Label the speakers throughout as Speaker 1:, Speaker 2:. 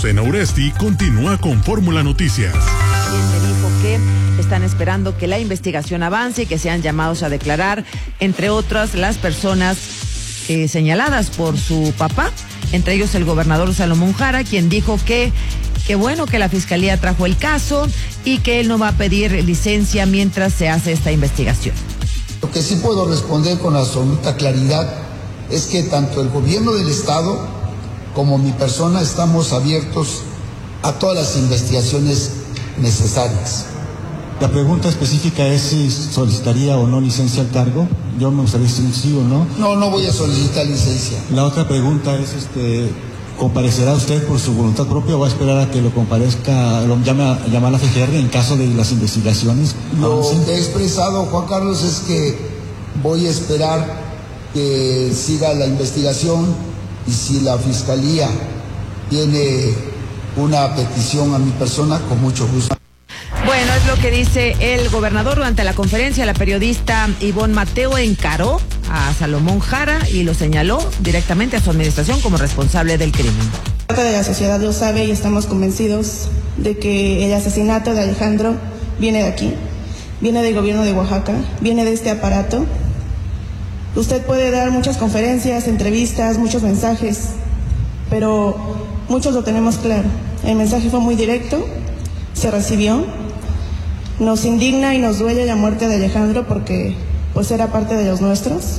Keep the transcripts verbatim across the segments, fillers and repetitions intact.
Speaker 1: Azucena Uresti continúa con Fórmula Noticias.
Speaker 2: Quien me dijo que están esperando que la investigación avance y que sean llamados a declarar, entre otras, las personas eh, señaladas por su papá, entre ellos el gobernador Salomón Jara, quien dijo que que bueno que la fiscalía trajo el caso y que él no va a pedir licencia mientras se hace esta investigación.
Speaker 3: Lo que sí puedo responder con absoluta claridad es que tanto el gobierno del estado como mi persona estamos abiertos a todas las investigaciones necesarias.
Speaker 4: La pregunta específica es si solicitaría o no licencia al cargo. Yo me gustaría decir sí o no.
Speaker 3: No, no voy a solicitar licencia.
Speaker 4: La otra pregunta es, este, ¿comparecerá usted por su voluntad propia o va a esperar a que lo comparezca, lo llame a llamar a la F G R en caso de las investigaciones?
Speaker 3: Lo que he expresado, Juan Carlos, es que voy a esperar que siga la investigación y si la fiscalía tiene una petición a mi persona, con mucho gusto.
Speaker 2: Bueno, es lo que dice el gobernador. Durante la conferencia, la periodista Ivonne Mateo encaró a Salomón Jara y lo señaló directamente a su administración como responsable del crimen.
Speaker 5: Parte de la sociedad lo sabe y estamos convencidos de que el asesinato de Alejandro viene de aquí, viene del gobierno de Oaxaca, viene de este aparato. Usted puede dar muchas conferencias, entrevistas, muchos mensajes, pero muchos lo tenemos claro. El mensaje fue muy directo, se recibió. Nos indigna y nos duele la muerte de Alejandro porque pues era parte de los nuestros.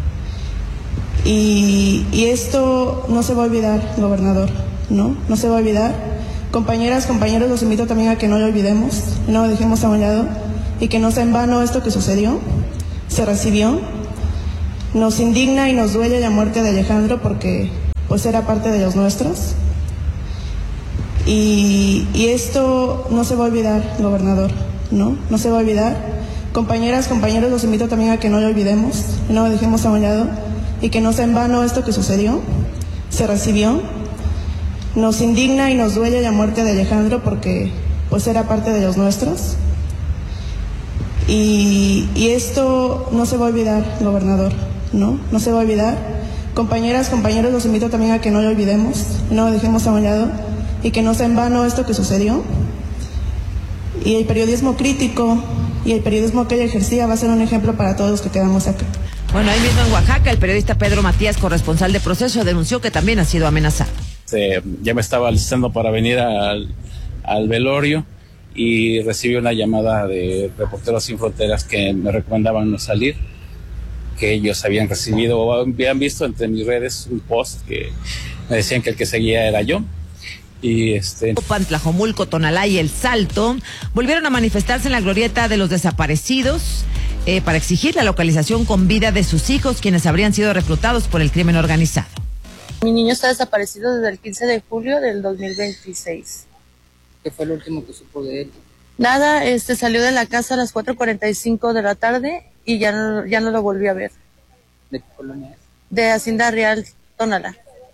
Speaker 5: Y, y esto no se va a olvidar, gobernador, ¿no? No se va a olvidar. Compañeras, compañeros, los invito también a que no lo olvidemos, no lo dejemos a un lado y que no sea en vano esto que sucedió, se recibió. Nos indigna y nos duele la muerte de Alejandro porque pues era parte de los nuestros. Y, y esto no se va a olvidar, gobernador, ¿no? No se va a olvidar. Compañeras, compañeros, los invito también a que no lo olvidemos, no lo dejemos a un lado y que no sea en vano esto que sucedió, se recibió. Nos indigna y nos duele la muerte de Alejandro porque pues era parte de los nuestros. Y, y esto no se va a olvidar, gobernador, ¿no? No se va a olvidar. Compañeras, compañeros, los invito también a que no lo olvidemos, no lo dejemos a un lado y que no sea en vano esto que sucedió. Y el periodismo crítico y el periodismo que ella ejercía va a ser un ejemplo para todos los que quedamos acá.
Speaker 2: Bueno, ahí mismo en Oaxaca, el periodista Pedro Matías, corresponsal de Proceso, denunció que también ha sido amenazado.
Speaker 6: Eh, ya me estaba alistando para venir al, al velorio y recibí una llamada de Reporteros Sin Fronteras que me recomendaban no salir, que ellos habían recibido o habían visto entre mis redes un post que me decían que el que seguía era yo. Y este
Speaker 2: Tlajomulco, Tonalá y El Salto volvieron a manifestarse en la glorieta de los desaparecidos eh, para exigir la localización con vida de sus hijos, quienes habrían sido reclutados por el crimen organizado.
Speaker 7: Mi niño está desaparecido desde el quince de julio del dos mil veintiséis.
Speaker 8: ¿Qué fue lo último que supo de él?
Speaker 7: Nada, este salió de la casa a las cuatro cuarenta y cinco de la tarde y ya no, ya no lo volví a ver.
Speaker 8: ¿De qué colonia es?
Speaker 7: De Hacienda Real, Tonalá.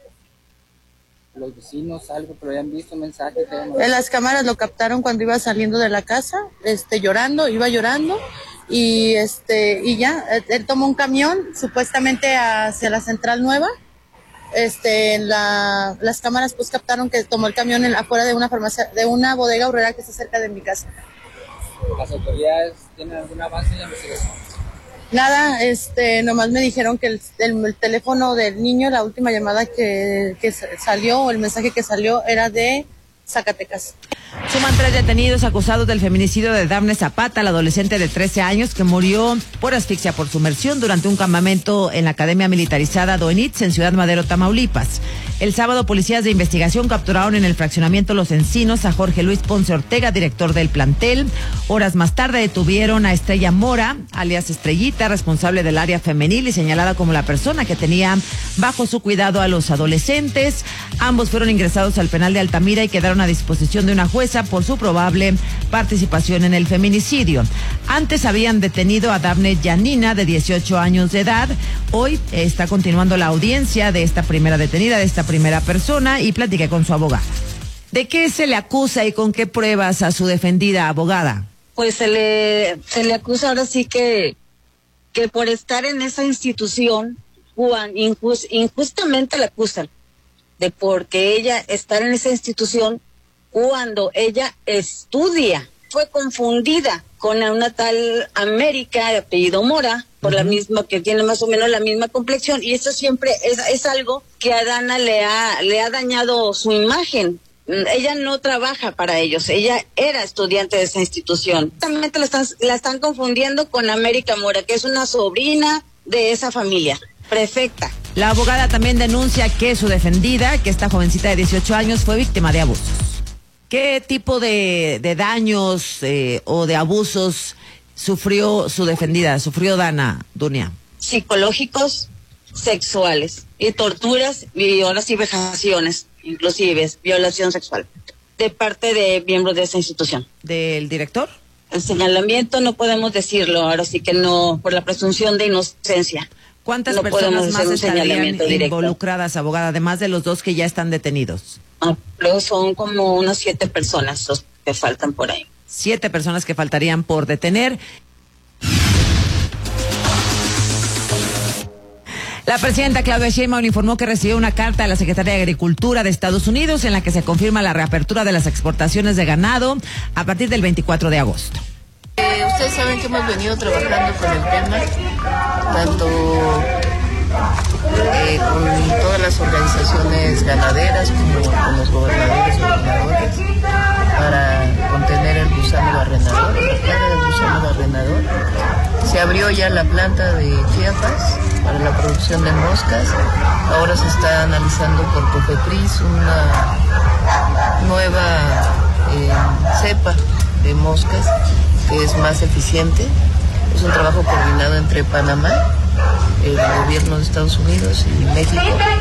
Speaker 8: Los vecinos, algo, pero habían visto mensajes.
Speaker 7: En las cámaras lo captaron cuando iba saliendo de la casa, este, llorando, iba llorando y este y ya, él, él tomó un camión supuestamente hacia la Central Nueva. Este, en la, las cámaras pues captaron que tomó el camión en, afuera de una farmacia, de una bodega horrera que está cerca de mi casa.
Speaker 8: ¿Las autoridades tienen algún avance en la investigación?
Speaker 7: Nada, este, nomás me dijeron que el, el, el teléfono del niño, la última llamada que, que salió, o el mensaje que salió, era de Zacatecas.
Speaker 2: Suman tres detenidos acusados del feminicidio de Dafne Zapata, la adolescente de trece años que murió por asfixia por sumersión durante un campamento en la Academia Militarizada Doenitz en Ciudad Madero, Tamaulipas. El sábado, policías de investigación capturaron en el fraccionamiento Los Encinos a Jorge Luis Ponce Ortega, director del plantel. Horas más tarde detuvieron a Estrella Mora, alias Estrellita, responsable del área femenil y señalada como la persona que tenía bajo su cuidado a los adolescentes. Ambos fueron ingresados al penal de Altamira y quedaron a disposición de una jueza por su probable participación en el feminicidio. Antes habían detenido a Dafne Yanina, de dieciocho años de edad. Hoy está continuando la audiencia de esta primera detenida, de esta primera persona, y platiqué con su abogada. ¿De qué se le acusa y con qué pruebas a su defendida abogada?
Speaker 9: Pues se le, se le acusa ahora sí que, que por estar en esa institución, Juan, injust, injustamente le acusan. de por qué ella está en esa institución cuando ella estudia. Fue confundida con una tal América de apellido Mora, por uh-huh. la misma, que tiene más o menos la misma complexión, y eso siempre es, es algo que a Dana le ha, le ha dañado su imagen. Ella no trabaja para ellos, ella era estudiante de esa institución. También la están, la están confundiendo con América Mora, que es una sobrina de esa familia, prefecta.
Speaker 2: La abogada también denuncia que su defendida, que esta jovencita de dieciocho años, fue víctima de abusos. ¿Qué tipo de, de daños eh, o de abusos sufrió su defendida, sufrió Dana, Dunia?
Speaker 9: Psicológicos, sexuales, y torturas, y ahora sí vejaciones, inclusive violación sexual, de parte de miembros de esa institución.
Speaker 2: ¿Del director?
Speaker 9: El señalamiento no podemos decirlo, ahora sí que no, por la presunción de inocencia.
Speaker 2: ¿Cuántas
Speaker 9: no
Speaker 2: personas más estarían
Speaker 9: directo.
Speaker 2: involucradas, abogada, además de los dos que ya están detenidos?
Speaker 9: Ah, luego son como unas siete personas los que faltan por ahí.
Speaker 2: Siete personas que faltarían por detener. La presidenta Claudia Sheinbaum informó que recibió una carta de la Secretaría de Agricultura de Estados Unidos en la que se confirma la reapertura de las exportaciones de ganado a partir del veinticuatro de agosto.
Speaker 10: Eh, ustedes saben que hemos venido trabajando con el tema, tanto eh, con todas las organizaciones ganaderas como con los gobernadores y gobernadores, para contener el gusano barrenador, la plaga del gusano barrenador. Se abrió ya la planta de Chiapas para la producción de moscas. Ahora se está analizando por COFEPRIS una nueva eh, cepa de moscas que es más eficiente. Es un trabajo coordinado entre Panamá, el gobierno de Estados Unidos y México.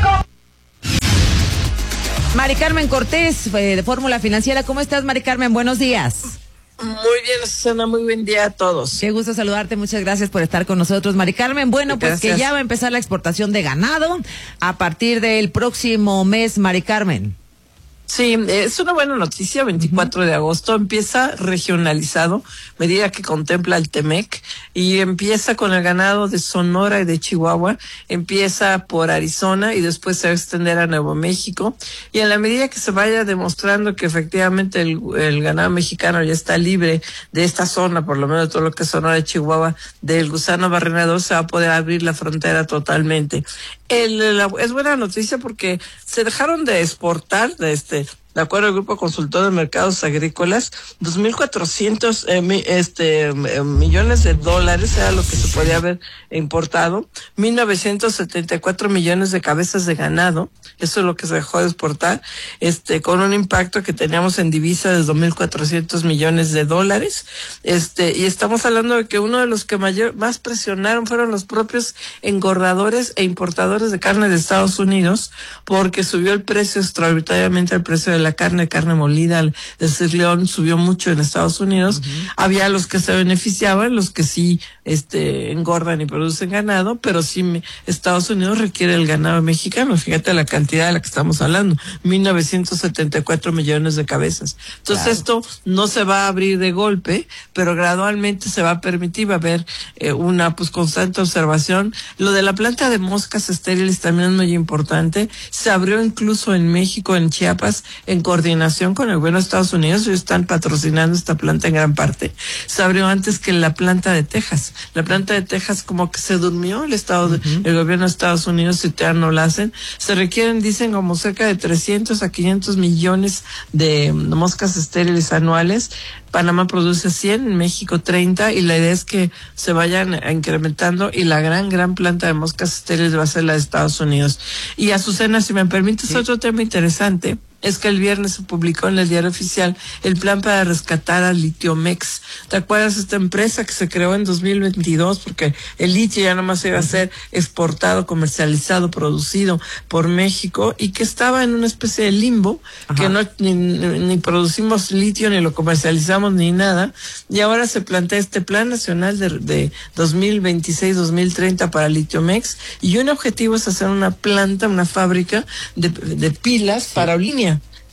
Speaker 2: Mari Carmen Cortés, eh, de Fórmula Financiera. ¿Cómo estás, Mari Carmen? Buenos días.
Speaker 11: Muy bien, Susana, muy buen día a todos.
Speaker 2: Qué gusto saludarte, muchas gracias por estar con nosotros, Mari Carmen. Bueno, pues gracias. Que ya va a empezar la exportación de ganado a partir del próximo mes, Mari Carmen.
Speaker 11: Sí, es una buena noticia. veinticuatro uh-huh. de agosto empieza regionalizado, medida que contempla el TEMEC, y empieza con el ganado de Sonora y de Chihuahua, empieza por Arizona y después se va a extender a Nuevo México, y en la medida que se vaya demostrando que efectivamente el, el ganado mexicano ya está libre de esta zona, por lo menos todo lo que es Sonora y Chihuahua, del gusano barrenador, se va a poder abrir la frontera totalmente. El, la, es buena noticia porque se dejaron de exportar de este de acuerdo al Grupo Consultor de Mercados Agrícolas, dos mil cuatrocientos eh, mi, este, eh, millones de dólares era lo que se podía haber importado, mil novecientos setenta y cuatro millones de cabezas de ganado, eso es lo que se dejó de exportar, este, con un impacto que teníamos en divisa de dos mil cuatrocientos millones de dólares, este, y estamos hablando de que uno de los que mayor, más presionaron fueron los propios engordadores e importadores de carne de Estados Unidos, porque subió el precio extraordinariamente, el precio de la carne, carne molida, de Sirleón subió mucho en Estados Unidos. Uh-huh. Había los que se beneficiaban, los que sí este engordan y producen ganado, pero sí me, Estados Unidos requiere el ganado mexicano. Fíjate la cantidad de la que estamos hablando, mil novecientos setenta y cuatro millones de cabezas. Entonces claro. Esto no se va a abrir de golpe, pero gradualmente se va a permitir, va a haber eh, una pues constante observación. Lo de la planta de moscas estériles también es muy importante. Se abrió incluso en México, en Chiapas, en coordinación con el gobierno de Estados Unidos. Ellos están patrocinando esta planta en gran parte. Se abrió antes que la planta de Texas. La planta de Texas como que se durmió, el estado, de, uh-huh. el gobierno de Estados Unidos, y todavía no la hacen. Se requieren, dicen, como cerca de trescientos a quinientos millones de moscas estériles anuales. Panamá produce cien, México treinta, y la idea es que se vayan incrementando, y la gran, gran planta de moscas estériles va a ser la de Estados Unidos. Y Azucena, si me permites, sí. Otro tema interesante es que el viernes se publicó en el Diario Oficial el plan para rescatar a Litiomex. ¿Te acuerdas esta empresa que se creó en dos mil veintidós? Porque el litio ya nomás iba a ser exportado, comercializado, producido por México, y que estaba en una especie de limbo. Ajá. Que no ni, ni producimos litio, ni lo comercializamos, ni nada. Y ahora se plantea este plan nacional de, de dos mil veintiséis a dos mil treinta para Litiomex, y un objetivo es hacer una planta, una fábrica de, de pilas, sí. para línea.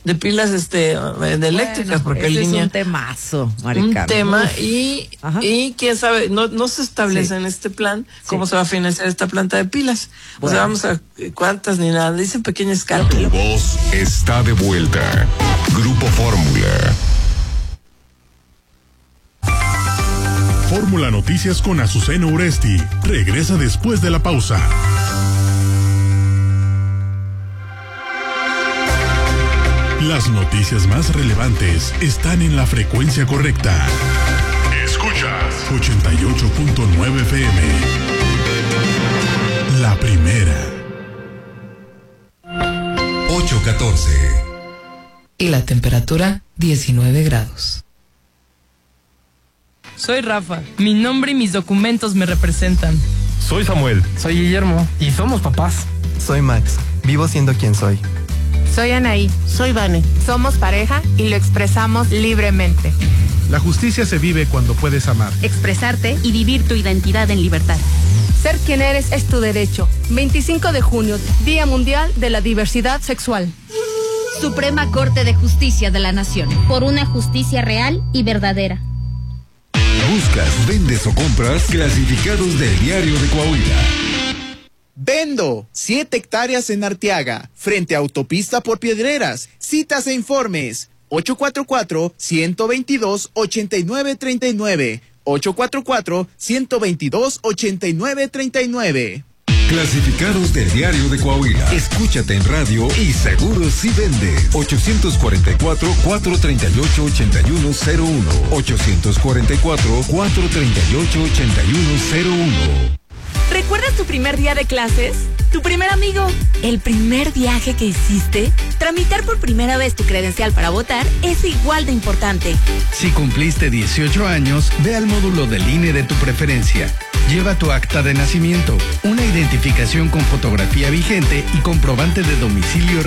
Speaker 11: de pilas este de eléctricas,
Speaker 2: bueno,
Speaker 11: porque
Speaker 2: ese
Speaker 11: en línea
Speaker 2: es un temazo, Mari
Speaker 11: un
Speaker 2: Carmen.
Speaker 11: tema
Speaker 2: Uf.
Speaker 11: y
Speaker 2: Ajá.
Speaker 11: y quién sabe, no no se establece
Speaker 2: Sí.
Speaker 11: en este plan cómo
Speaker 2: Sí.
Speaker 11: se va a financiar esta planta de pilas.
Speaker 2: Bueno.
Speaker 11: O sea, vamos a cuántas ni nada, dicen pequeña escala.
Speaker 1: Tu voz está de vuelta. Grupo Fórmula. Fórmula Noticias con Azucena Uresti. Regresa después de la pausa. Las noticias más relevantes están en la frecuencia correcta. Escuchas ochenta y ocho punto nueve F M. La primera.
Speaker 12: ocho catorce.
Speaker 13: Y la temperatura diecinueve grados.
Speaker 14: Soy Rafa. Mi nombre y mis documentos me representan.
Speaker 15: Soy Samuel.
Speaker 16: Soy Guillermo.
Speaker 15: Y somos papás.
Speaker 16: Soy Max. Vivo siendo quien soy.
Speaker 17: Soy Anaí. Soy Vane. Somos pareja y lo expresamos libremente.
Speaker 18: La justicia se vive cuando puedes amar,
Speaker 19: expresarte y vivir tu identidad en libertad.
Speaker 20: Ser quien eres es tu derecho. veinticinco de junio, Día Mundial de la Diversidad Sexual.
Speaker 19: Suprema Corte de Justicia de la Nación.
Speaker 21: Por una justicia real y verdadera.
Speaker 12: Buscas, vendes o compras clasificados del Diario de Coahuila.
Speaker 22: Vendo siete hectáreas en Arteaga, frente a Autopista por Piedreras. Citas e informes ocho cuatro cuatro, uno dos dos, ocho nueve tres nueve, ocho cuatro cuatro, uno dos dos, ocho nueve tres nueve.
Speaker 12: Clasificados del Diario de Coahuila. Escúchate en radio y seguro si vendes. ocho cuatro cuatro, cuatro tres ocho, ocho uno cero uno. ocho cuatro cuatro, cuatro tres ocho, ocho uno cero uno.
Speaker 23: ¿Recuerdas tu primer día de clases? ¿Tu primer amigo? ¿El primer viaje que hiciste? Tramitar por primera vez tu credencial para votar es igual de importante.
Speaker 24: Si cumpliste dieciocho años, ve al módulo del I N E de tu preferencia. Lleva tu acta de nacimiento, una identificación con fotografía vigente y comprobante de domicilio